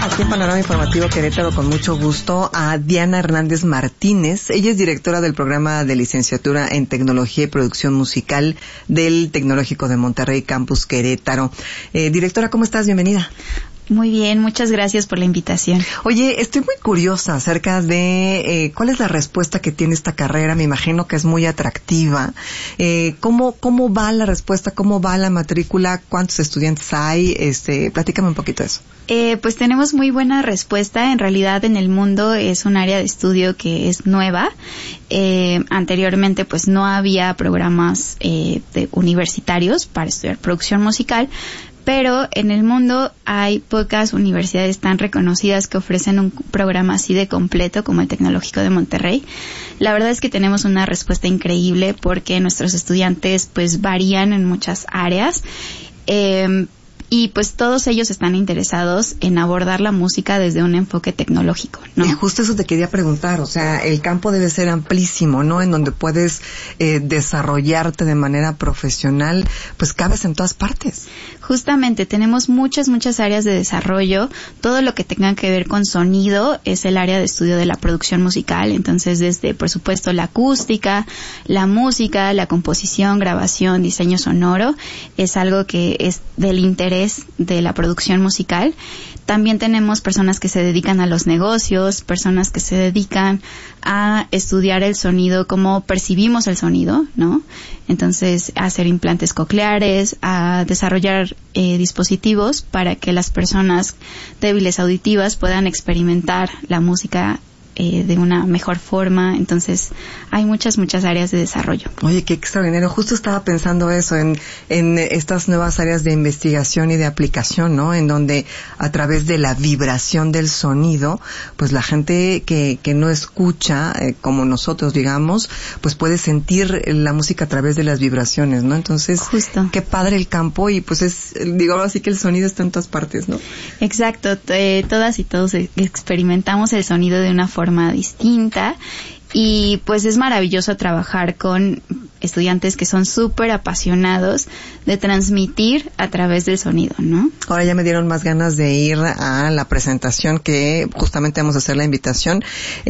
Aquí en Panorama Informativo Querétaro, con mucho gusto, a Diana Hernández Martínez. Ella es directora del programa de licenciatura en Tecnología y Producción Musical del Tecnológico de Monterrey, Campus Querétaro. Directora, ¿cómo estás? Bienvenida. Muy bien, muchas gracias por la invitación. Oye, estoy muy curiosa acerca de cuál es la respuesta que tiene esta carrera. Me imagino que es muy atractiva. ¿Cómo va la respuesta? ¿Cómo va la matrícula? ¿Cuántos estudiantes hay? Platícame un poquito de eso. Pues tenemos muy buena respuesta. En realidad, en el mundo es un área de estudio que es nueva. Anteriormente, pues no había programas universitarios para estudiar producción musical. Pero en el mundo hay pocas universidades tan reconocidas que ofrecen un programa así de completo como el Tecnológico de Monterrey. La verdad es que tenemos una respuesta increíble porque nuestros estudiantes pues varían en muchas áreas. Y pues todos ellos están interesados en abordar la música desde un enfoque tecnológico, ¿no? Y justo eso te quería preguntar, o sea, el campo debe ser amplísimo, ¿no? En donde puedes desarrollarte de manera profesional, pues cabes en todas partes. Justamente, tenemos muchas áreas de desarrollo. Todo lo que tenga que ver con sonido es el área de estudio de la producción musical. Entonces, desde, por supuesto, la acústica, la música, la composición, grabación, diseño sonoro, es algo que es del interés de la producción musical. También tenemos personas que se dedican a los negocios, personas que se dedican a estudiar el sonido, cómo percibimos el sonido, ¿no? Entonces, a hacer implantes cocleares, a desarrollar dispositivos para que las personas débiles auditivas puedan experimentar la música de una mejor forma. Entonces hay muchas áreas de desarrollo. Oye, qué extraordinario. Justo estaba pensando eso en estas nuevas áreas de investigación y de aplicación, ¿no? En donde a través de la vibración del sonido, pues la gente que no escucha, como nosotros, digamos, pues puede sentir la música a través de las vibraciones, ¿no? Entonces, justo, qué padre el campo. Y pues ahora sí que el sonido está en todas partes, ¿no? Exacto. Todas y todos experimentamos el sonido de una forma distinta y pues es maravilloso trabajar con estudiantes que son súper apasionados de transmitir a través del sonido, ¿no? Ahora ya me dieron más ganas de ir a la presentación que justamente vamos a hacer la invitación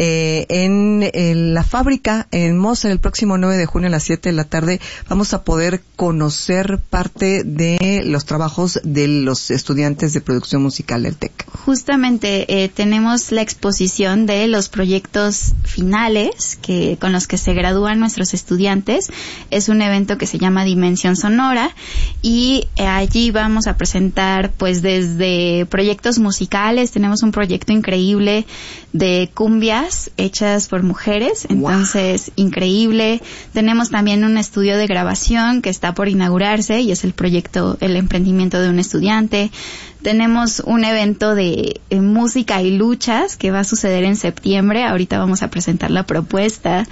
en la fábrica en Moser el próximo 9 de junio a las 7 de la tarde. Vamos a poder conocer parte de los trabajos de los estudiantes de producción musical del TEC. Justamente tenemos la exposición de los proyectos finales con los que se gradúan nuestros estudiantes. Es un evento que se llama Dimensión Sonora y allí vamos a presentar pues desde proyectos musicales. Tenemos un proyecto increíble de cumbias hechas por mujeres, entonces wow, increíble. Tenemos también un estudio de grabación que está por inaugurarse y es el emprendimiento de un estudiante. Tenemos un evento de música y luchas que va a suceder en septiembre. Ahorita vamos a presentar la propuesta.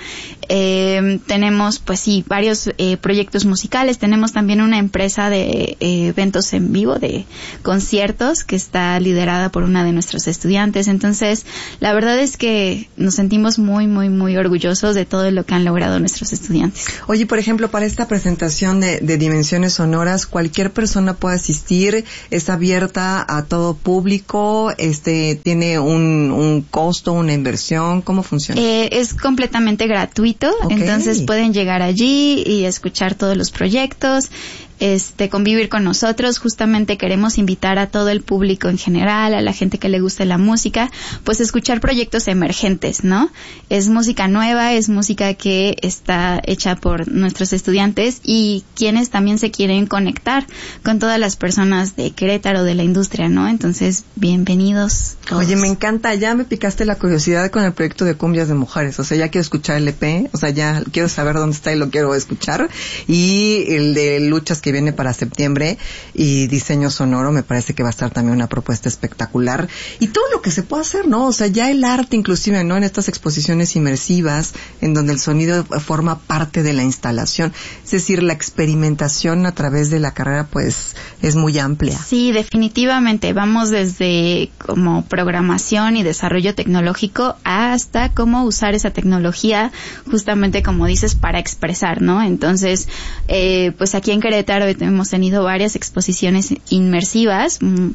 Tenemos, pues sí, varios proyectos musicales. Tenemos también una empresa de eventos en vivo, de conciertos, que está liderada por una de nuestros estudiantes. Entonces, la verdad es que nos sentimos muy orgullosos de todo lo que han logrado nuestros estudiantes. Oye, por ejemplo, para esta presentación de Dimensiones Sonoras, ¿cualquier persona puede asistir? ¿Es abierta a todo público? ¿Tiene un costo, una inversión? ¿Cómo funciona? Es completamente gratuito, okay. Entonces pueden llegar allí y escuchar todos los proyectos, convivir con nosotros. Justamente queremos invitar a todo el público en general, a la gente que le guste la música, pues escuchar proyectos emergentes, ¿no? Es música nueva, es música que está hecha por nuestros estudiantes y quienes también se quieren conectar con todas las personas de Querétaro, de la industria, ¿no? Entonces, bienvenidos todos. Oye, me encanta, ya me picaste la curiosidad con el proyecto de cumbias de mujeres, o sea, ya quiero escuchar el EP, o sea, ya quiero saber dónde está y lo quiero escuchar, y el de luchas que viene para septiembre y diseño sonoro, me parece que va a estar también una propuesta espectacular, y todo lo que se puede hacer, ¿no? O sea, ya el arte inclusive, ¿no? En estas exposiciones inmersivas, en donde el sonido forma parte de la instalación, es decir, la experimentación a través de la carrera, pues, es muy amplia. Sí, definitivamente, vamos desde como programación y desarrollo tecnológico hasta cómo usar esa tecnología, justamente como dices, para expresar, ¿no? Entonces, pues aquí en Querétaro hemos tenido varias exposiciones inmersivas,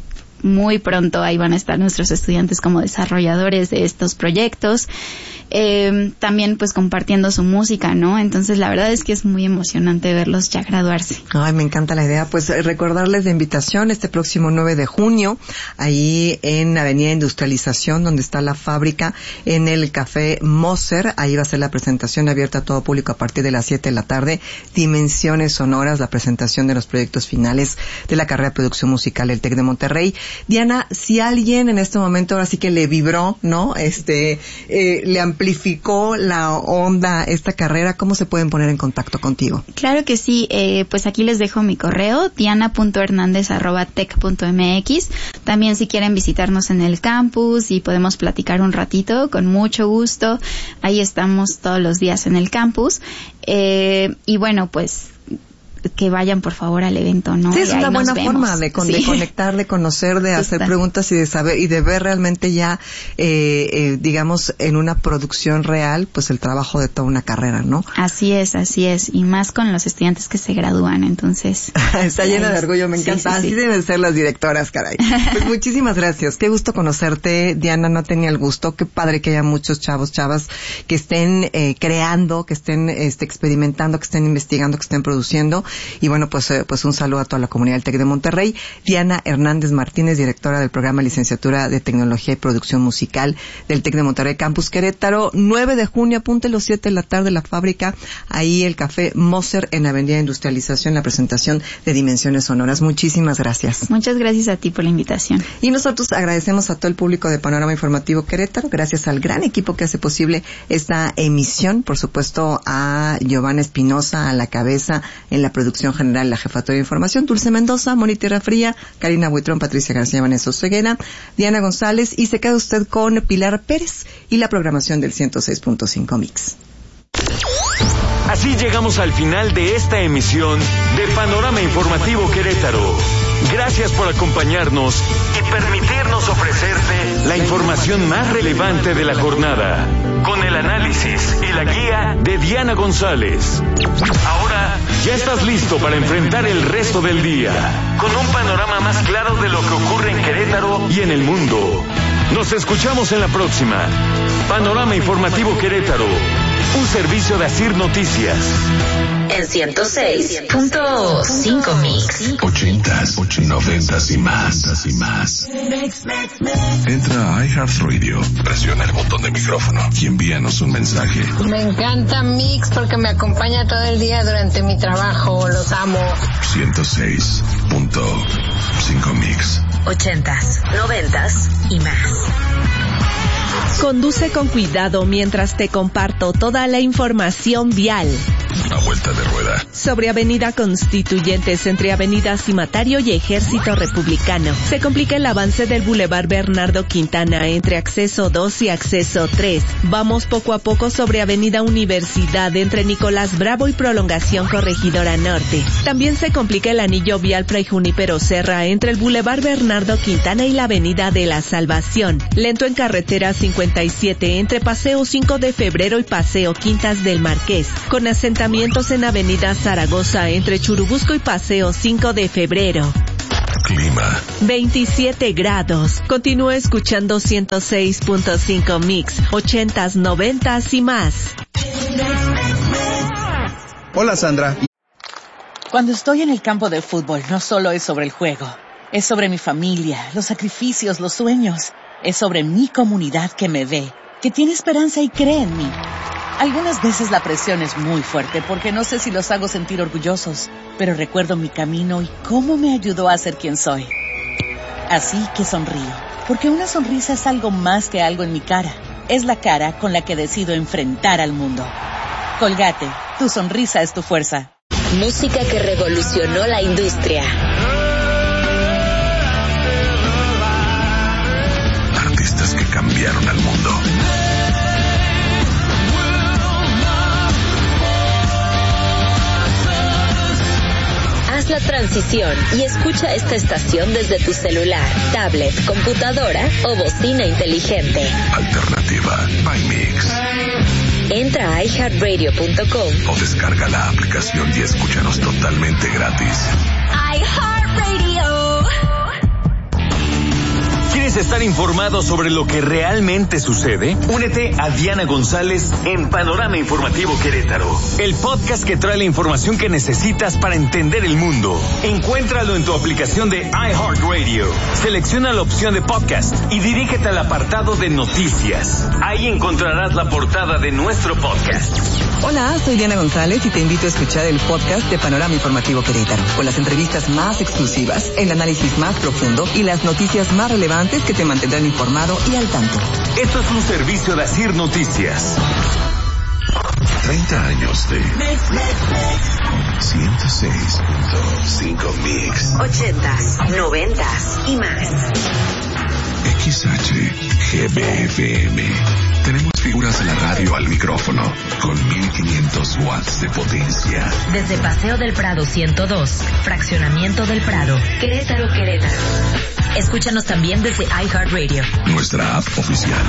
muy pronto ahí van a estar nuestros estudiantes como desarrolladores de estos proyectos. También pues compartiendo su música, ¿no? Entonces la verdad es que es muy emocionante verlos ya graduarse. Ay, me encanta la idea. Pues recordarles la invitación este próximo 9 de junio, ahí en Avenida Industrialización, donde está la fábrica, en el Café Moser. Ahí va a ser la presentación abierta a todo público a partir de las 7 de la tarde. Dimensiones sonoras, la presentación de los proyectos finales de la carrera de producción musical del TEC de Monterrey. Diana, si alguien en este momento ahora sí que le vibró, ¿no? Le amplificó la onda esta carrera, ¿cómo se pueden poner en contacto contigo? Claro que sí, pues aquí les dejo mi correo, diana.hernandez@tec.mx. También si quieren visitarnos en el campus y podemos platicar un ratito, con mucho gusto. Ahí estamos todos los días en el campus. Y bueno, pues que vayan por favor al evento, ¿no? Sí, es una buena forma de conectar, de conocer, de hacer preguntas y de saber y de ver realmente ya, digamos, en una producción real, pues el trabajo de toda una carrera, ¿no? Así es, y más con los estudiantes que se gradúan, entonces. Está llena de orgullo, me encanta. Así deben ser las directoras, caray. Pues muchísimas gracias, qué gusto conocerte, Diana, no tenía el gusto, qué padre que haya muchos chavos, chavas que estén creando, que estén experimentando, que estén investigando, que estén produciendo. Y bueno, pues un saludo a toda la comunidad del TEC de Monterrey. Diana Hernández Martínez, directora del programa Licenciatura de Tecnología y Producción Musical del TEC de Monterrey, Campus Querétaro. 9 de junio, apúntelo, 7 de la tarde, la fábrica, ahí el Café Moser en Avenida Industrialización, la presentación de Dimensiones Sonoras. Muchísimas gracias. Muchas gracias a ti por la invitación. Y nosotros agradecemos a todo el público de Panorama Informativo Querétaro, gracias al gran equipo que hace posible esta emisión, por supuesto a Giovanna Espinosa a la cabeza en la producción general, la jefatura de información, Dulce Mendoza, Moni Tierra Fría, Karina Buitrón, Patricia García, Vanessa Ceguera, Diana González, y se queda usted con Pilar Pérez y la programación del 106.5 Mix. Así llegamos al final de esta emisión de Panorama Informativo Querétaro. Gracias por acompañarnos y permitirnos ofrecerte la información más relevante de la jornada, con el análisis y la guía de Diana González. Ahora ya estás listo para enfrentar el resto del día, con un panorama más claro de lo que ocurre en Querétaro y en el mundo. Nos escuchamos en la próxima. Panorama Informativo Querétaro, un servicio de Asir Noticias. En 106.5 Mix. 80s, 90s y más. Entra a iHeartRadio, presiona el botón de micrófono y envíanos un mensaje. Me encanta Mix porque me acompaña todo el día durante mi trabajo. Los amo. 106.5 Mix. 80s, 90s y más. Conduce con cuidado mientras te comparto toda la información vial. A vuelta de rueda. Sobre Avenida Constituyentes entre Avenida Cimatario y Ejército Republicano. Se complica el avance del Boulevard Bernardo Quintana entre Acceso 2 y Acceso 3. Vamos poco a poco sobre Avenida Universidad entre Nicolás Bravo y Prolongación Corregidora Norte. También se complica el anillo vial Fray Junípero Serra entre el Boulevard Bernardo Quintana y la Avenida de la Salvación. Lento en carretera 57 entre Paseo 5 de Febrero y Paseo Quintas del Marqués. Con asentamientos en Avenida Zaragoza entre Churubusco y Paseo 5 de Febrero. Clima. 27 grados. Continúa escuchando 106.5 Mix, 80s, 90s y más. Hola, Sandra. Cuando estoy en el campo de fútbol, no solo es sobre el juego. Es sobre mi familia, los sacrificios, los sueños. Es sobre mi comunidad que me ve, que tiene esperanza y cree en mí. Algunas veces la presión es muy fuerte porque no sé si los hago sentir orgullosos, pero recuerdo mi camino y cómo me ayudó a ser quien soy. Así que sonrío, porque una sonrisa es algo más que algo en mi cara. Es la cara con la que decido enfrentar al mundo. Colgate, tu sonrisa es tu fuerza. Música que revolucionó la industria. Artistas que cambiaron al mundo. Haz la transición y escucha esta estación desde tu celular, tablet, computadora o bocina inteligente. Alternativa by Mix. Entra a iHeartRadio.com o descarga la aplicación y escúchanos totalmente gratis. iHeartRadio. ¿Quieres estar informado sobre lo que realmente sucede? Únete a Diana González en Panorama Informativo Querétaro, el podcast que trae la información que necesitas para entender el mundo. Encuéntralo en tu aplicación de iHeartRadio. Selecciona la opción de podcast y dirígete al apartado de noticias. Ahí encontrarás la portada de nuestro podcast. Hola, soy Diana González y te invito a escuchar el podcast de Panorama Informativo Querétaro, con las entrevistas más exclusivas, el análisis más profundo y las noticias más relevantes que te mantendrán informado y al tanto. Esto es un servicio de Asir Noticias. 30 años de 106.5 Mix. 80s, 90s y más. XHGBFM. Tenemos figuras de la radio al micrófono con 1500 watts de potencia. Desde Paseo del Prado 102, Fraccionamiento del Prado, Querétaro, Querétaro. Escúchanos también desde iHeartRadio. Nuestra app oficial.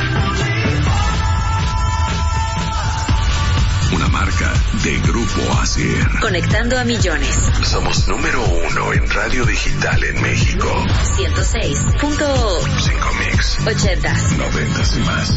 Una marca de Grupo Asir. Conectando a millones. Somos número 1 en radio digital en México. 106.5 Mix. 80s, 90s y más.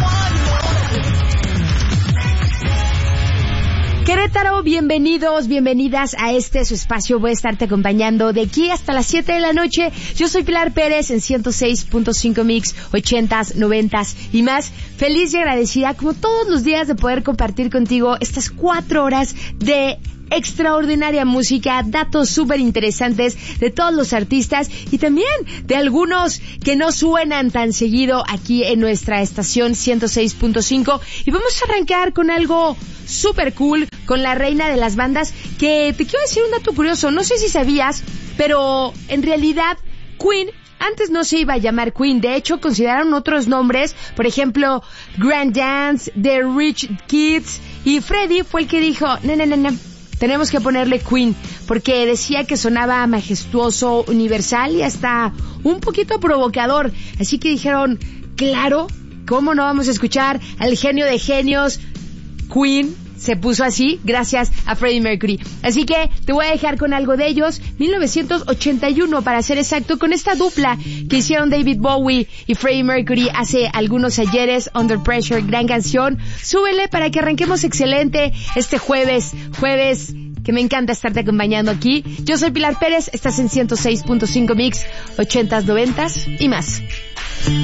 Querétaro, bienvenidos, bienvenidas a este su espacio. Voy a estarte acompañando de aquí hasta las 7 de la noche. Yo soy Pilar Pérez en 106.5 Mix, 80s, 90s y más. Feliz y agradecida como todos los días de poder compartir contigo estas 4 horas de extraordinaria música, datos súper interesantes de todos los artistas y también de algunos que no suenan tan seguido aquí en nuestra estación 106.5. Y vamos a arrancar con algo súper cool, con la reina de las bandas, que te quiero decir un dato curioso. No sé si sabías, pero en realidad Queen antes no se iba a llamar Queen. De hecho, consideraron otros nombres, por ejemplo, Grand Dance, The Rich Kids, y Freddie fue el que dijo, no, tenemos que ponerle Queen, porque decía que sonaba majestuoso, universal y hasta un poquito provocador. Así que dijeron, claro, ¿cómo no vamos a escuchar al genio de genios? Queen se puso así gracias a Freddie Mercury. Así que te voy a dejar con algo de ellos, 1981 para ser exacto, con esta dupla que hicieron David Bowie y Freddie Mercury hace algunos ayeres, Under Pressure, gran canción. Súbele para que arranquemos excelente este jueves que me encanta estarte acompañando aquí. Yo soy Pilar Pérez, estás en 106.5 Mix, 80s, 90s y más.